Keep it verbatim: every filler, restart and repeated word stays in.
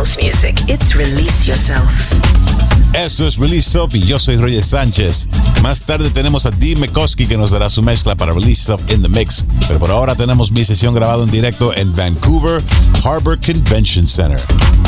house music. It's Release Yourself. Esto es Release Yourself y yo soy Roger Sánchez. Más tarde tenemos a Dee Mccoskey que nos dará su mezcla para Release Yourself in the Mix. Pero por ahora tenemos mi sesión grabada en directo en Vancouver Harbor Convention Center.